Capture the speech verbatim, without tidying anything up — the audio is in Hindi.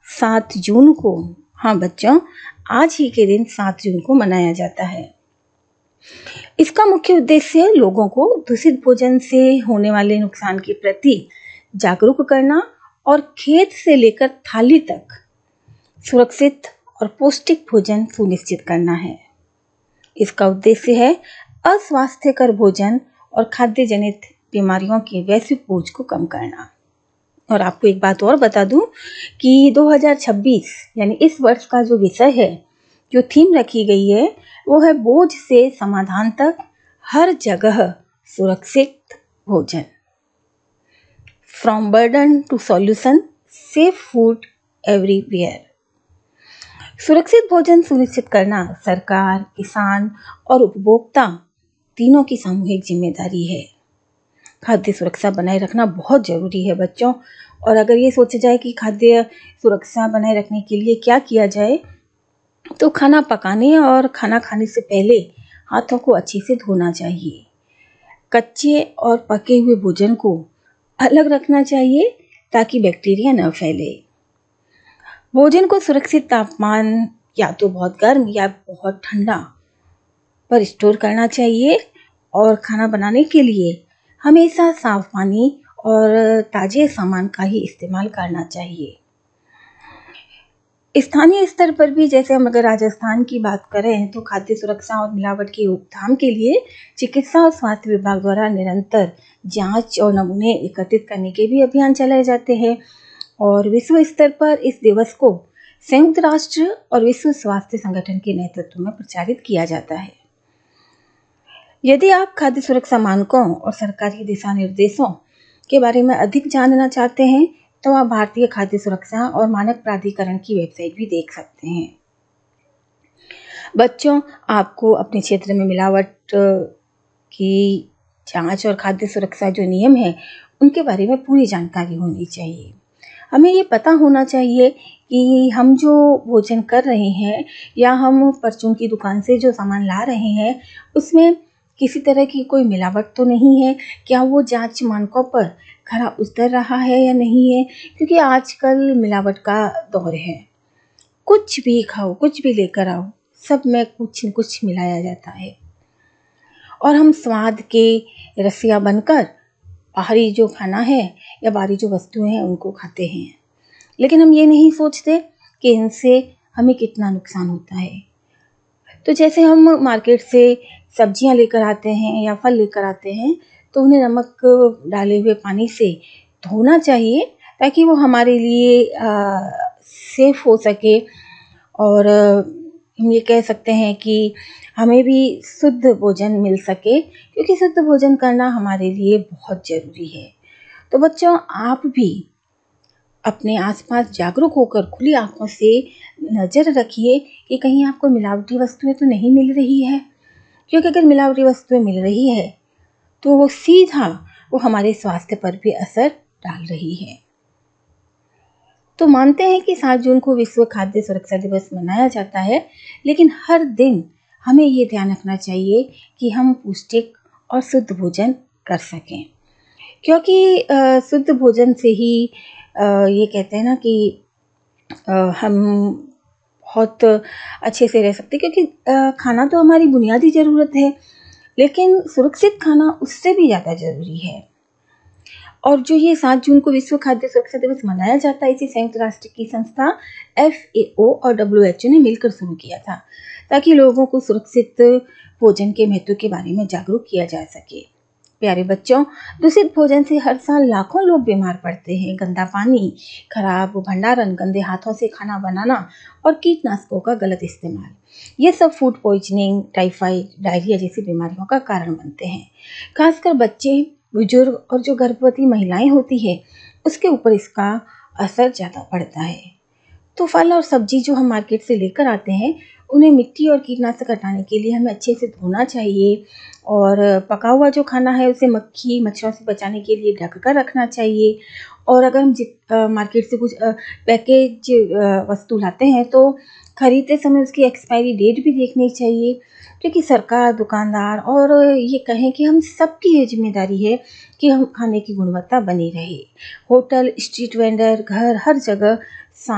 सात जून को, हाँ बच्चों, आज ही के दिन सात जून को मनाया जाता है। इसका मुख्य उद्देश्य लोगों को दूषित भोजन से होने वाले नुकसान के प्रति जागरूक करना और खेत से लेकर थाली तक सुरक्षित और पौष्टिक भोजन सुनिश्चित करना है। इसका उद्देश्य है अस्वास्थ्यकर भोजन और खाद्य जनित बीमारियों के वैश्विक बोझ को कम करना। और आपको एक बात और बता दूं कि दो हज़ार छब्बीस यानी इस वर्ष का जो विषय है, जो थीम रखी गई है, वो है बोझ से समाधान तक हर जगह सुरक्षित भोजन। From burden to solution, safe food everywhere. सुरक्षित भोजन सुनिश्चित करना सरकार, किसान और उपभोक्ता तीनों की सामूहिक जिम्मेदारी है। खाद्य सुरक्षा बनाए रखना बहुत जरूरी है बच्चों। और अगर ये सोचा जाए कि खाद्य सुरक्षा बनाए रखने के लिए क्या किया जाए, तो खाना पकाने और खाना खाने से पहले हाथों को अच्छे से धोना चाहिए। कच्चे और पके हुए भोजन को अलग रखना चाहिए ताकि बैक्टीरिया न फैले। भोजन को सुरक्षित तापमान, या तो बहुत गर्म या बहुत ठंडा पर स्टोर करना चाहिए। और खाना बनाने के लिए हमेशा साफ पानी और ताजे सामान का ही इस्तेमाल करना चाहिए। स्थानीय स्तर पर भी, जैसे हम अगर राजस्थान की बात करें, तो खाद्य सुरक्षा और मिलावट की रोकथाम के लिए चिकित्सा और स्वास्थ्य विभाग द्वारा निरंतर जांच और नमूने एकत्रित करने के भी अभियान चलाए जाते हैं। और विश्व स्तर पर इस दिवस को संयुक्त राष्ट्र और विश्व स्वास्थ्य संगठन के नेतृत्व में प्रचारित किया जाता है। यदि आप खाद्य सुरक्षा मानकों और सरकारी दिशा निर्देशों के बारे में अधिक जानना चाहते हैं, तो आप भारतीय खाद्य सुरक्षा और मानक प्राधिकरण की वेबसाइट भी देख सकते हैं। बच्चों, आपको अपने क्षेत्र में मिलावट की जांच और खाद्य सुरक्षा जो नियम है, उनके बारे में पूरी जानकारी होनी चाहिए। हमें ये पता होना चाहिए कि हम जो भोजन कर रहे हैं या हम परचून की दुकान से जो सामान ला रहे हैं, उसमें किसी तरह की कोई मिलावट तो नहीं है। क्या वो जांच मानकों पर खरा उतर रहा है या नहीं है? क्योंकि आजकल मिलावट का दौर है। कुछ भी खाओ, कुछ भी लेकर आओ, सब में कुछ न कुछ मिलाया जाता है। और हम स्वाद के रसिया बनकर बाहरी जो खाना है या बाहरी जो वस्तुएं हैं उनको खाते हैं, लेकिन हम ये नहीं सोचते कि इनसे हमें कितना नुकसान होता है। तो जैसे हम मार्केट से सब्जियां लेकर आते हैं या फल लेकर आते हैं, तो उन्हें नमक डाले हुए पानी से धोना चाहिए ताकि वो हमारे लिए आ, सेफ हो सके। और हम ये कह सकते हैं कि हमें भी शुद्ध भोजन मिल सके, क्योंकि शुद्ध भोजन करना हमारे लिए बहुत ज़रूरी है। तो बच्चों, आप भी अपने आसपास जागरूक होकर खुली आंखों से नज़र रखिए कि कहीं आपको मिलावटी वस्तुएं तो नहीं मिल रही है। क्योंकि अगर मिलावटी वस्तुएं मिल रही है तो वो सीधा वो हमारे स्वास्थ्य पर भी असर डाल रही है। तो मानते हैं कि सात जून को विश्व खाद्य सुरक्षा दिवस मनाया जाता है, लेकिन हर दिन हमें ये ध्यान रखना चाहिए कि हम पौष्टिक और शुद्ध भोजन कर सकें। क्योंकि शुद्ध भोजन से ही आ, ये कहते हैं ना कि आ, हम बहुत अच्छे से रह सकते, क्योंकि आ, खाना तो हमारी बुनियादी ज़रूरत है, लेकिन सुरक्षित खाना उससे भी ज़्यादा ज़रूरी है। और जो ये सात जून को विश्व खाद्य सुरक्षा दिवस मनाया जाता है, इसे संयुक्त राष्ट्र की संस्था एफ ए ओ और डब्ल्यू एच ओ ने मिलकर शुरू किया था, ताकि लोगों को सुरक्षित भोजन के महत्व के बारे में जागरूक किया जा सके। प्यारे बच्चों, दूषित भोजन से हर साल लाखों लोग बीमार पड़ते हैं। गंदा पानी, खराब भंडारण, गंदे हाथों से खाना बनाना और कीटनाशकों का गलत इस्तेमाल, ये सब फूड पॉइजनिंग, टाइफाइड, डायरिया जैसी बीमारियों का कारण बनते हैं। खासकर बच्चे, बुजुर्ग और जो गर्भवती महिलाएं होती है, उसके ऊपर इसका असर ज़्यादा पड़ता है। तो फल और सब्जी जो हम मार्केट से लेकर आते हैं, उन्हें मिट्टी और कीटनाशक हटाने के लिए हमें अच्छे से धोना चाहिए। और पका हुआ जो खाना है उसे मक्खी मच्छरों से बचाने के लिए ढक कर रखना चाहिए। और अगर हम मार्केट से कुछ पैकेज वस्तु लाते हैं तो खरीदते समय उसकी एक्सपायरी डेट भी देखनी चाहिए, क्योंकि सरकार, दुकानदार और ये कहें कि हम सबकी ये जिम्मेदारी है कि हम खाने की गुणवत्ता बनी रहे। होटल, स्ट्रीट वेंडर, घर, हर जगह